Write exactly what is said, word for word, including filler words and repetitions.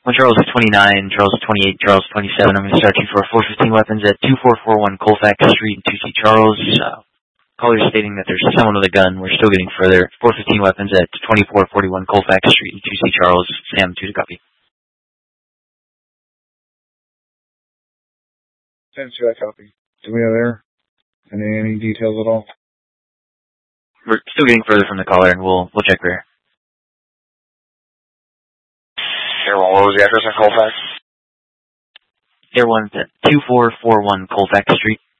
One Charles is twenty-nine, Charles is twenty-eight, Charles twenty-seven. I'm going to start you for four fifteen weapons at two four four one Colfax Street in two C Charles. Uh, caller stating that there's someone with a gun. We're still getting further. four fifteen weapons at twenty-four forty-one Colfax Street in two C Charles. Sam, two to copy. Sam, two, I copy. Do we have there? Any, any details at all? We're still getting further from the caller, and we'll we'll check rear. Air one, what was the address on Colfax? Air one, two four four one Colfax Street.